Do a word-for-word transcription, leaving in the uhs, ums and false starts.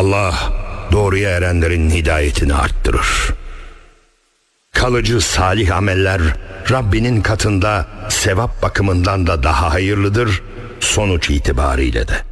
Allah doğruya erenlerin hidayetini arttırır. Kalıcı salih ameller Rabbinin katında sevap bakımından da daha hayırlıdır, sonuç itibariyle de.